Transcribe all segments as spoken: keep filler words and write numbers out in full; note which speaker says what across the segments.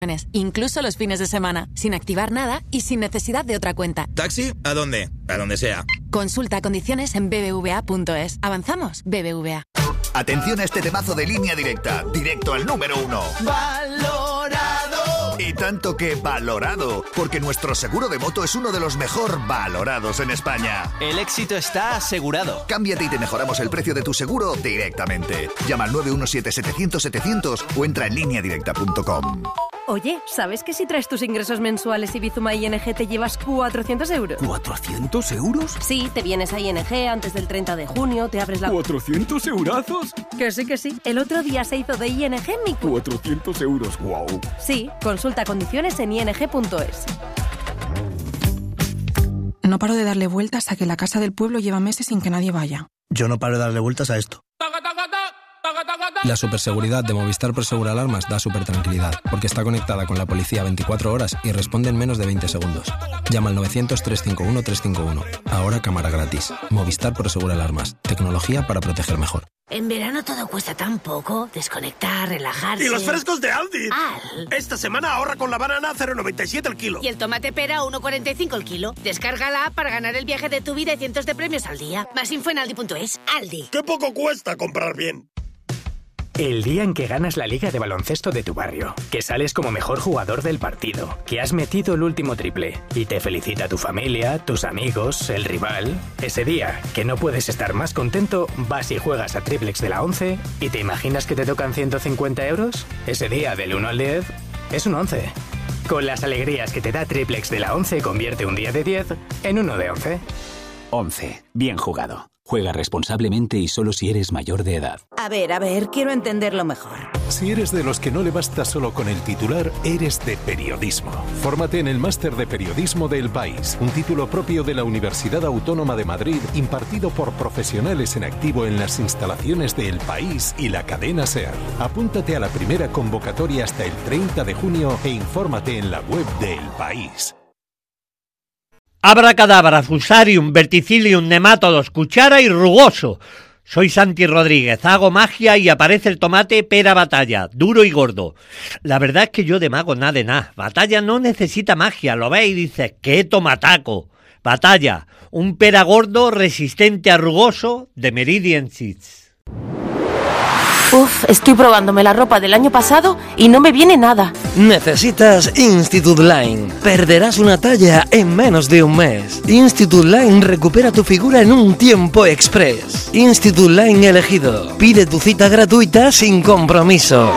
Speaker 1: incluso los fines de semana, sin activar nada y sin necesidad de otra cuenta.
Speaker 2: ¿Taxi? ¿A dónde? A donde sea.
Speaker 1: Consulta condiciones en b b v a punto es. Avanzamos, B B V A.
Speaker 3: Atención a este temazo de Línea Directa, directo al número uno. ¡Valorado! Y tanto que valorado, porque nuestro seguro de moto es uno de los mejor valorados en España.
Speaker 4: El éxito está asegurado.
Speaker 3: Cámbiate y te mejoramos el precio de tu seguro directamente. Llama al nueve uno siete setecientos setecientos o entra en línea directa punto com.
Speaker 5: Oye, ¿sabes que si traes tus ingresos mensuales y Bizuma I N G te llevas cuatrocientos euros?
Speaker 6: ¿cuatrocientos euros?
Speaker 5: Sí, te vienes a I N G antes del treinta de junio, te abres la...
Speaker 6: ¿cuatrocientos eurazos?
Speaker 5: Que sí, que sí. El otro día se hizo de I N G mi...
Speaker 6: cuatrocientos euros, wow.
Speaker 5: Sí, consulta condiciones en i n g punto es.
Speaker 7: No paro de darle vueltas a que la casa del pueblo lleva meses sin que nadie vaya.
Speaker 8: Yo no paro de darle vueltas a esto.
Speaker 9: La superseguridad de Movistar Prosegur Alarmas da supertranquilidad, porque está conectada con la policía veinticuatro horas y responde en menos de veinte segundos. Llama al novecientos, trescientos cincuenta y uno, trescientos cincuenta y uno. Ahora cámara gratis. Movistar Prosegur Alarmas. Tecnología para proteger mejor.
Speaker 10: En verano todo cuesta tan poco. Desconectar, relajarse...
Speaker 11: ¡Y los frescos de Aldi!
Speaker 10: Al.
Speaker 11: Esta semana ahorra con la banana cero coma noventa y siete el kilo.
Speaker 10: Y el tomate pera uno coma cuarenta y cinco el kilo. Descarga la app para ganar el viaje de tu vida y cientos de premios al día. Más info en aldi punto es. Aldi.
Speaker 11: ¡Qué poco cuesta comprar bien!
Speaker 12: El día en que ganas la liga de baloncesto de tu barrio, que sales como mejor jugador del partido, que has metido el último triple y te felicita tu familia, tus amigos, el rival. Ese día, que no puedes estar más contento, vas y juegas a Triplex de la once y te imaginas que te tocan ciento cincuenta euros. Ese día, del uno al diez, es un once. Con las alegrías que te da Triplex de la once, convierte un día de diez en uno de once.
Speaker 13: once. Bien jugado. Juega responsablemente y solo si eres mayor de edad.
Speaker 14: A ver, a ver, quiero entenderlo mejor.
Speaker 15: Si eres de los que no le basta solo con el titular, eres de periodismo. Fórmate en el Máster de Periodismo de El País, un título propio de la Universidad Autónoma de Madrid, impartido por profesionales en activo en las instalaciones de El País y la cadena SER. Apúntate a la primera convocatoria hasta el treinta de junio e infórmate en la web de El País.
Speaker 16: Abracadabra, Fusarium, Verticillium, Nematodos, cuchara y rugoso. Soy Santi Rodríguez, hago magia y aparece el tomate pera batalla, duro y gordo. La verdad es que yo de mago nada de nada. Batalla no necesita magia, lo ves y dices, ¡qué tomataco! Batalla, un pera gordo resistente a rugoso de Meridian Seeds.
Speaker 5: Uf, estoy probándome la ropa del año pasado y no me viene nada.
Speaker 17: Necesitas Institute Line. Perderás una talla en menos de un mes. Institute Line recupera tu figura en un tiempo express. Institute Line elegido. Pide tu cita gratuita sin compromiso.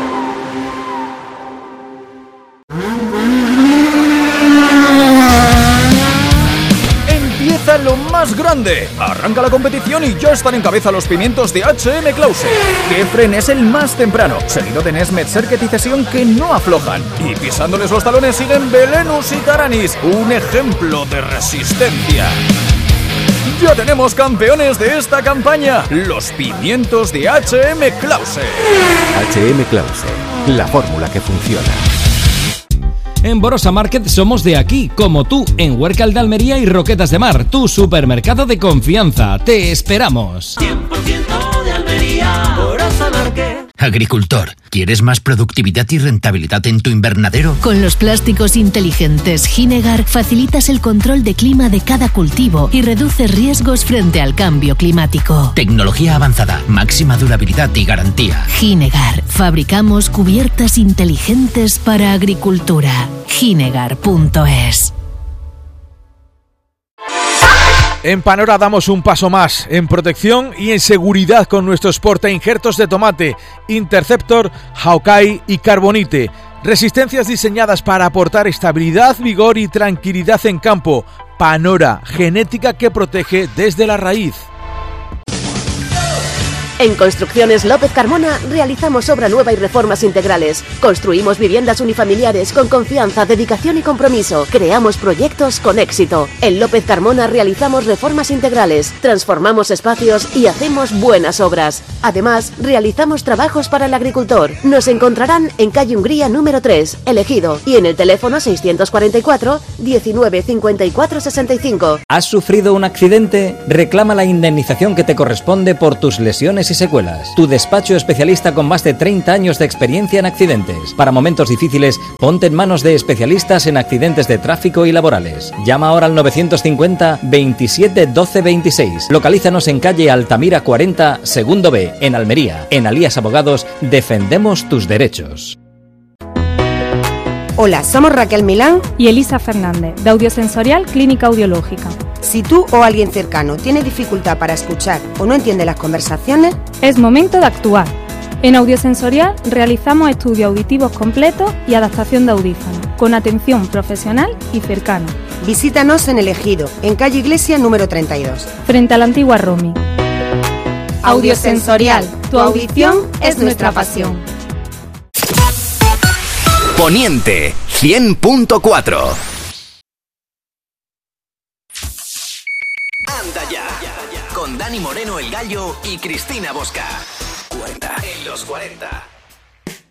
Speaker 18: Lo más grande. Arranca la competición y ya están en cabeza los pimientos de H M Clause. Gefren es el más temprano, seguido de Nesmet, Serket y Cesión, que no aflojan. Y pisándoles los talones siguen Belenus y Taranis, un ejemplo de resistencia. Ya tenemos campeones de esta campaña, los pimientos de H M Clause.
Speaker 19: H M Clause, la fórmula que funciona.
Speaker 20: En Borosa Market somos de aquí, como tú, en Huércal de Almería y Roquetas de Mar, tu supermercado de confianza. Te esperamos.
Speaker 21: cien por ciento de Almería, Borosa Market.
Speaker 22: Agricultor, ¿quieres más productividad y rentabilidad en tu invernadero?
Speaker 23: Con los plásticos inteligentes Ginegar facilitas el control de clima de cada cultivo y reduces riesgos frente al cambio climático.
Speaker 22: Tecnología avanzada, máxima durabilidad y garantía.
Speaker 23: Ginegar, fabricamos cubiertas inteligentes para agricultura. Ginegar punto es.
Speaker 24: En Panora damos un paso más en protección y en seguridad con nuestros portainjertos de tomate Interceptor, Hawkeye y Carbonite. Resistencias diseñadas para aportar estabilidad, vigor y tranquilidad en campo. Panora, genética que protege desde la raíz.
Speaker 25: En Construcciones López Carmona realizamos obra nueva y reformas integrales. Construimos viviendas unifamiliares con confianza, dedicación y compromiso. Creamos proyectos con éxito. En López Carmona realizamos reformas integrales, transformamos espacios y hacemos buenas obras. Además, realizamos trabajos para el agricultor. Nos encontrarán en calle Hungría número tres, Elegido, y en el teléfono seiscientos cuarenta y cuatro, diecinueve, cincuenta y cuatro, sesenta y cinco.
Speaker 26: ¿Has sufrido un accidente? Reclama la indemnización que te corresponde por tus lesiones
Speaker 1: lesiones y secuelas. Tu despacho especialista con más de treinta años de experiencia en accidentes. Para momentos difíciles, ponte en manos de especialistas en accidentes de tráfico y laborales. Llama ahora al novecientos cincuenta veintisiete doce veintiséis. Localízanos en calle Altamira cuarenta, segundo B, en Almería. En Alías Abogados defendemos tus derechos.
Speaker 2: Hola, somos Raquel Milán
Speaker 3: y Elisa Fernández, de Audiosensorial Clínica Audiológica.
Speaker 2: Si tú o alguien cercano tiene dificultad para escuchar o no entiende las conversaciones,
Speaker 3: es momento de actuar. En Audiosensorial realizamos estudios auditivos completos y adaptación de audífonos, con atención profesional y cercana.
Speaker 2: Visítanos en El Ejido, en calle Iglesia número treinta y dos.
Speaker 3: Frente a la antigua Romi.
Speaker 2: Audiosensorial, tu audición es nuestra pasión.
Speaker 4: Poniente cien punto cuatro. Anda ya, con Dani Moreno el Gallo y Cristina Bosca. cuarenta en los cuarenta.